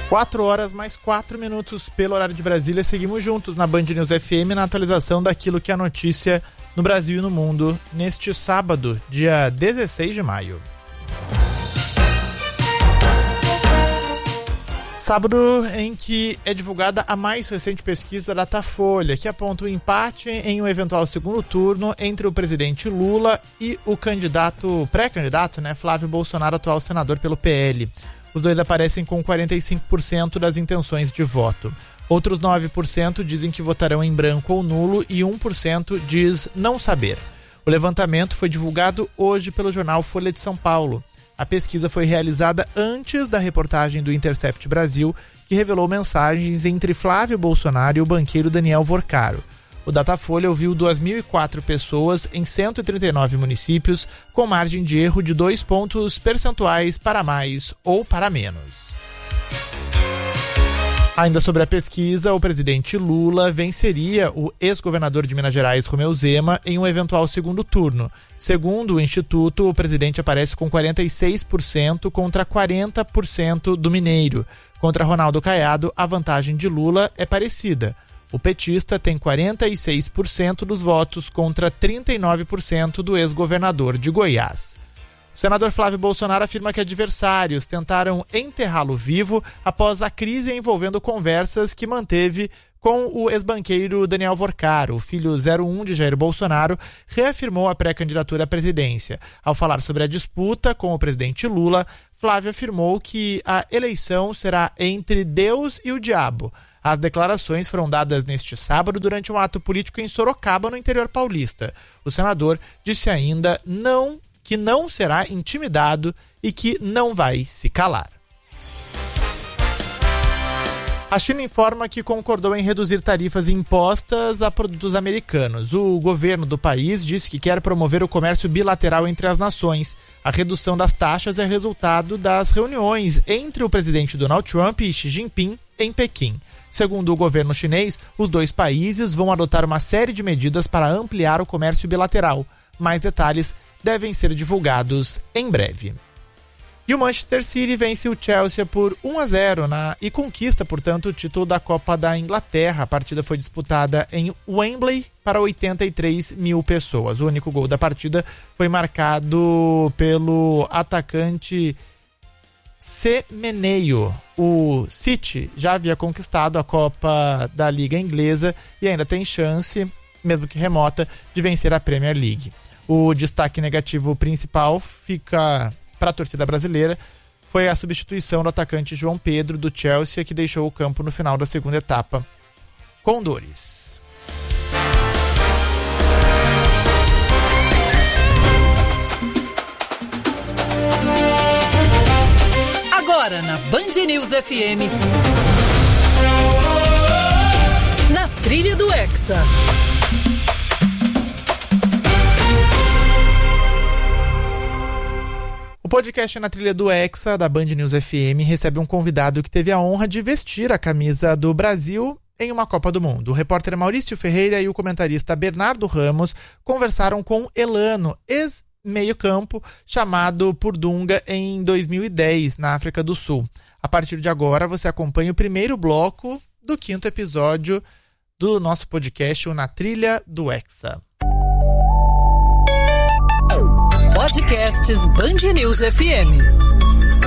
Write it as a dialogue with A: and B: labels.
A: 4h mais 4 pelo horário de Brasília. Seguimos juntos na Band News FM na atualização daquilo que é a notícia no Brasil e no mundo neste sábado, dia 16 de maio. Sábado em que é divulgada a mais recente pesquisa da Datafolha, que aponta o empate em um eventual segundo turno entre o presidente Lula e o pré-candidato, Flávio Bolsonaro, atual senador pelo PL. Os dois aparecem com 45% das intenções de voto. Outros 9% dizem que votarão em branco ou nulo e 1% diz não saber. O levantamento foi divulgado hoje pelo jornal Folha de São Paulo. A pesquisa foi realizada antes da reportagem do Intercept Brasil, que revelou mensagens entre Flávio Bolsonaro e o banqueiro Daniel Vorcaro. O Datafolha ouviu 2.004 pessoas em 139 municípios, com margem de erro de 2 pontos percentuais para mais ou para menos. Ainda sobre a pesquisa, o presidente Lula venceria o ex-governador de Minas Gerais, Romeu Zema, em um eventual segundo turno. Segundo o Instituto, o presidente aparece com 46% contra 40% do mineiro. Contra Ronaldo Caiado, a vantagem de Lula é parecida. O petista tem 46% dos votos contra 39% do ex-governador de Goiás. O senador Flávio Bolsonaro afirma que adversários tentaram enterrá-lo vivo após a crise envolvendo conversas que manteve com o ex-banqueiro Daniel Vorcaro. O filho 01 de Jair Bolsonaro reafirmou a pré-candidatura à presidência. Ao falar sobre a disputa com o presidente Lula, Flávio afirmou que a eleição será entre Deus e o diabo. As declarações foram dadas neste sábado durante um ato político em Sorocaba, no interior paulista. O senador disse ainda que não será intimidado e que não vai se calar. A China informa que concordou em reduzir tarifas impostas a produtos americanos. O governo do país disse que quer promover o comércio bilateral entre as nações. A redução das taxas é resultado das reuniões entre o presidente Donald Trump e Xi Jinping em Pequim. Segundo o governo chinês, os dois países vão adotar uma série de medidas para ampliar o comércio bilateral. Mais detalhes devem ser divulgados em breve. E o Manchester City vence o Chelsea por 1-0 e conquista, portanto, o título da Copa da Inglaterra. A partida foi disputada em Wembley para 83 mil pessoas. O único gol da partida foi marcado pelo atacante Semenyo. O City já havia conquistado a Copa da Liga Inglesa e ainda tem chance, mesmo que remota, de vencer a Premier League. O destaque negativo principal fica para a torcida brasileira, foi a substituição do atacante João Pedro do Chelsea, que deixou o campo no final da segunda etapa com dores.
B: Agora na Band News FM, na trilha do Hexa.
A: O podcast Na Trilha do Hexa, da Band News FM, recebe um convidado que teve a honra de vestir a camisa do Brasil em uma Copa do Mundo. O repórter Maurício Ferreira e o comentarista Bernardo Ramos conversaram com Elano, ex-meio-campo, chamado por Dunga em 2010, na África do Sul. A partir de agora, você acompanha o primeiro bloco do 5º episódio do nosso podcast Na Trilha do Hexa.
B: Podcasts Band News FM.